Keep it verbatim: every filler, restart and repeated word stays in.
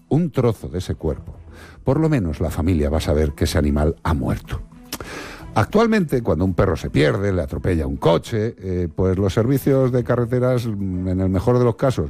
un trozo de ese cuerpo, por lo menos la familia va a saber que ese animal ha muerto. Actualmente, cuando un perro se pierde, le atropella un coche, eh, pues los servicios de carreteras, en el mejor de los casos,